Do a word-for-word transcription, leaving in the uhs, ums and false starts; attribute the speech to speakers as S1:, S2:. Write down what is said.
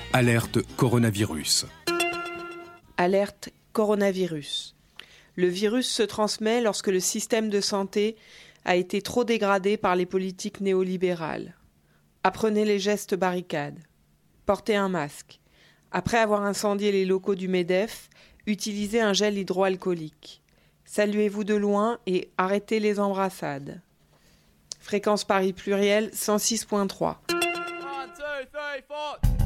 S1: Alerte coronavirus.
S2: Alerte coronavirus. Le virus se transmet lorsque le système de santé a été trop dégradé par les politiques néolibérales. Apprenez les gestes barricades. Portez un masque. Après avoir incendié les locaux du MEDEF, utilisez un gel hydroalcoolique. Saluez-vous de loin et arrêtez les embrassades. Fréquence Paris Pluriel cent six virgule trois.
S3: One, two, three, four.